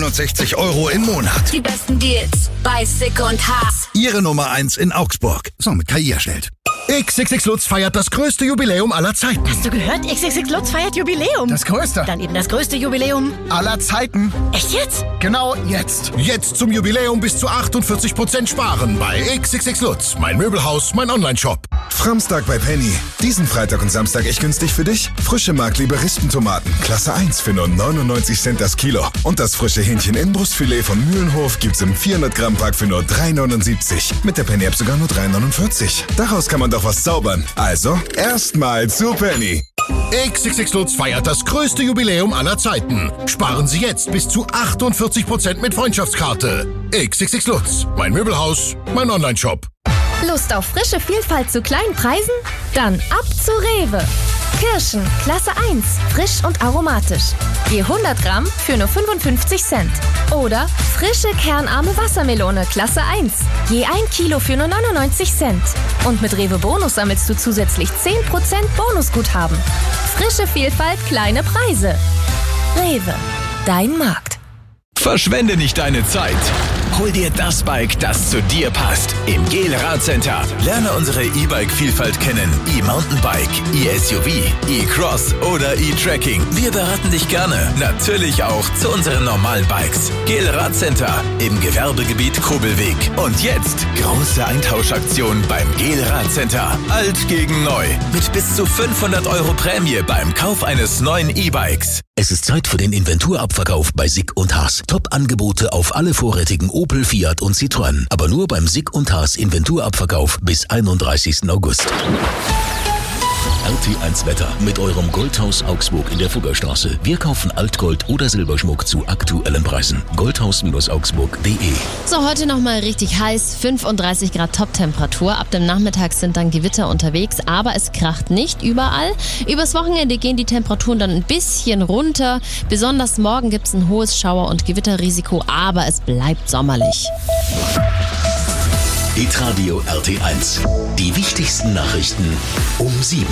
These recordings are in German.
369 € im Monat. Die besten Deals bei Sick und Haas. Ihre Nummer 1 in Augsburg. So, mit KI erstellt. XXX Lutz feiert das größte Jubiläum aller Zeiten. Hast du gehört? XXX Lutz feiert Jubiläum. Das größte. Dann eben das größte Jubiläum aller Zeiten. Echt jetzt? Genau jetzt. Jetzt zum Jubiläum bis zu 48% sparen bei XXX Lutz. Mein Möbelhaus, mein Onlineshop. Framstag bei Penny. Diesen Freitag und Samstag echt günstig für dich. Frische Markliebe Rispentomaten. Klasse 1 für nur 99 Cent das Kilo. Und das frische Hähnchen-Inbrustfilet von Mühlenhof gibt's im 400 Gramm Pack für nur 3,79. Mit der Penny-App sogar nur 3,49. Daraus kann man doch was zaubern. Also, erstmal zu Penny. XXX Lutz feiert das größte Jubiläum aller Zeiten. Sparen Sie jetzt bis zu 48% mit Freundschaftskarte. XXX Lutz. Mein Möbelhaus, mein Onlineshop. Lust auf frische Vielfalt zu kleinen Preisen? Dann ab zu Rewe. Kirschen, Klasse 1, frisch und aromatisch. Je 100 Gramm für nur 55 Cent. Oder frische kernarme Wassermelone, Klasse 1. Je 1 Kilo für nur 99 Cent. Und mit Rewe Bonus sammelst du zusätzlich 10% Bonusguthaben. Frische Vielfalt, kleine Preise. Rewe, dein Markt. Verschwende nicht deine Zeit. Hol dir das Bike, das zu dir passt. Im GEL Radcenter. Lerne unsere E-Bike-Vielfalt kennen. E-Mountainbike, E-SUV, E-Cross oder E-Trekking. Wir beraten dich gerne. Natürlich auch zu unseren normalen Bikes. GEL Radcenter im Gewerbegebiet Kobelweg. Und jetzt große Eintauschaktion beim GEL Radcenter. Alt gegen neu. Mit bis zu 500 € Prämie beim Kauf eines neuen E-Bikes. Es ist Zeit für den Inventurabverkauf bei Sick und Haas. Top-Angebote auf alle vorrätigen Opel, Fiat und Citroën. Aber nur beim Sick und Haas Inventurabverkauf bis 31. August. RT1 Wetter mit eurem Goldhaus Augsburg in der Fuggerstraße. Wir kaufen Altgold oder Silberschmuck zu aktuellen Preisen. Goldhaus-augsburg.de. So, heute nochmal richtig heiß. 35 Grad Top-Temperatur. Ab dem Nachmittag sind dann Gewitter unterwegs, aber es kracht nicht überall. Übers Wochenende gehen die Temperaturen dann ein bisschen runter. Besonders morgen gibt es ein hohes Schauer- und Gewitterrisiko, aber es bleibt sommerlich. Hitradio RT1. Die wichtigsten Nachrichten um 7.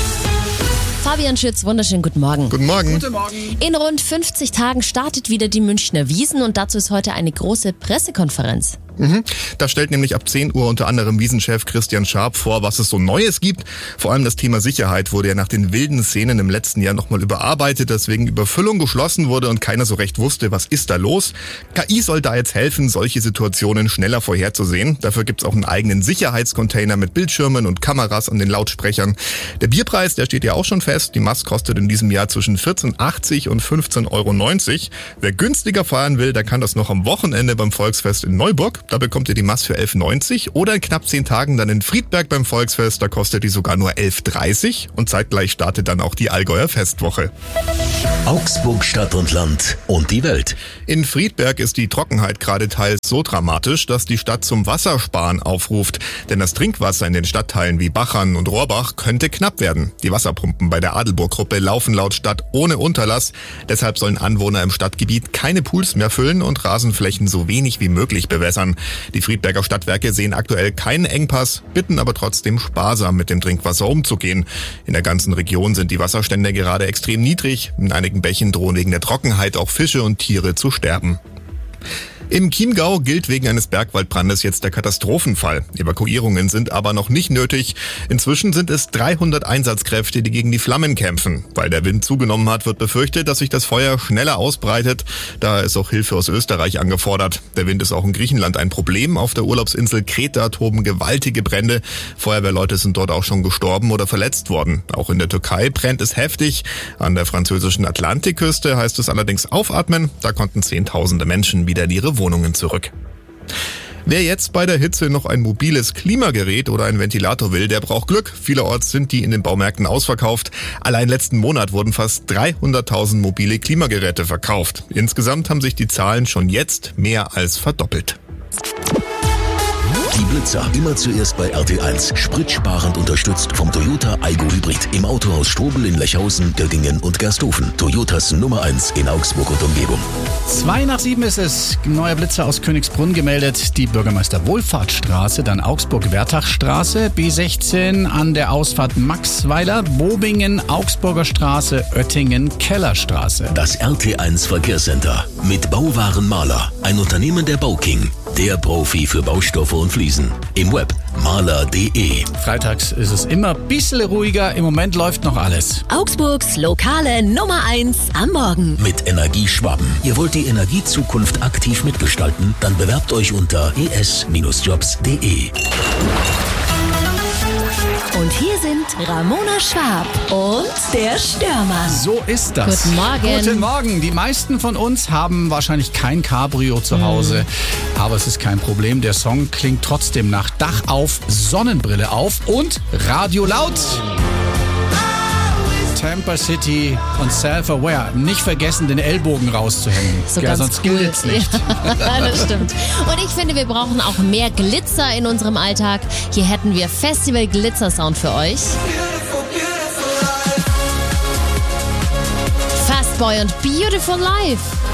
Fabian Schütz, wunderschönen guten Morgen. Guten Morgen. Guten Morgen. In rund 50 Tagen startet wieder die Münchner Wiesn und dazu ist heute eine große Pressekonferenz. Da stellt nämlich ab 10 Uhr unter anderem Wiesenchef Christian Scharp vor, was es so Neues gibt. Vor allem das Thema Sicherheit wurde ja nach den wilden Szenen im letzten Jahr nochmal überarbeitet, das wegen Überfüllung geschlossen wurde und keiner so recht wusste, was ist da los. KI soll da jetzt helfen, solche Situationen schneller vorherzusehen. Dafür gibt's auch einen eigenen Sicherheitscontainer mit Bildschirmen und Kameras an den Lautsprechern. Der Bierpreis, der steht ja auch schon fest. Die Mast kostet in diesem Jahr zwischen 14,80 und 15,90 €. Wer günstiger feiern will, der kann das noch am Wochenende beim Volksfest in Neuburg. Da bekommt ihr die Mast für 11,90 oder in knapp 10 Tagen dann in Friedberg beim Volksfest. Da kostet die sogar nur 11,30 und zeitgleich startet dann auch die Allgäuer Festwoche. Augsburg, Stadt und Land und die Welt. In Friedberg ist die Trockenheit gerade teils so dramatisch, dass die Stadt zum Wassersparen aufruft. Denn das Trinkwasser in den Stadtteilen wie Bachern und Rohrbach könnte knapp werden. Die Wasserpumpen bei der Adelburg-Gruppe laufen laut Stadt ohne Unterlass. Deshalb sollen Anwohner im Stadtgebiet keine Pools mehr füllen und Rasenflächen so wenig wie möglich bewässern. Die Friedberger Stadtwerke sehen aktuell keinen Engpass, bitten aber trotzdem sparsam mit dem Trinkwasser umzugehen. In der ganzen Region sind die Wasserstände gerade extrem niedrig. In einigen Bächen drohen wegen der Trockenheit auch Fische und Tiere zu sterben. Im Chiemgau gilt wegen eines Bergwaldbrandes jetzt der Katastrophenfall. Evakuierungen sind aber noch nicht nötig. Inzwischen sind es 300 Einsatzkräfte, die gegen die Flammen kämpfen. Weil der Wind zugenommen hat, wird befürchtet, dass sich das Feuer schneller ausbreitet. Daher ist auch Hilfe aus Österreich angefordert. Der Wind ist auch in Griechenland ein Problem. Auf der Urlaubsinsel Kreta toben gewaltige Brände. Feuerwehrleute sind dort auch schon gestorben oder verletzt worden. Auch in der Türkei brennt es heftig. An der französischen Atlantikküste heißt es allerdings aufatmen. Da konnten Zehntausende Menschen wieder in ihre Wohnungen zurück. Wer jetzt bei der Hitze noch ein mobiles Klimagerät oder einen Ventilator will, der braucht Glück. Vielerorts sind die in den Baumärkten ausverkauft. Allein letzten Monat wurden fast 300.000 mobile Klimageräte verkauft. Insgesamt haben sich die Zahlen schon jetzt mehr als verdoppelt. Die Blitzer. Immer zuerst bei RT1. Spritsparend unterstützt vom Toyota Aygo Hybrid. Im Autohaus Strobel in Lechhausen, Göttingen und Gersthofen. Toyotas Nummer 1 in Augsburg und Umgebung. 6:02 ist es. Neuer Blitzer aus Königsbrunn gemeldet. Die Bürgermeister-Wohlfahrtsstraße, dann Augsburg-Wertachstraße, B16 an der Ausfahrt Maxweiler, Bobingen, Augsburger Straße, Oettingen, Kellerstraße. Das RT1 Verkehrscenter mit Bauwaren Mahler. Ein Unternehmen der Bauking. Der Profi für Baustoffe und Fliesen. Im Web mahler.de. Freitags ist es immer ein bisschen ruhiger. Im Moment läuft noch alles. Augsburgs lokale Nummer 1 am Morgen. Mit Energieschwaben. Ihr wollt die Energiezukunft aktiv mitgestalten? Dann bewerbt euch unter es-jobs.de. Und hier sind Ramona Schwab und der Störmann. So ist das. Guten Morgen. Guten Morgen. Die meisten von uns haben wahrscheinlich kein Cabrio zu Hause. Aber es ist kein Problem. Der Song klingt trotzdem nach Dach auf, Sonnenbrille auf und Radio laut. Tampa City und Self-Aware. Nicht vergessen, den Ellbogen rauszuhängen. So ja, ganz sonst cool. gilt's nicht. Ja, das stimmt. Und ich finde, wir brauchen auch mehr Glitzer in unserem Alltag. Hier hätten wir Festival Glitzer Sound für euch. Fastboy und Beautiful Life.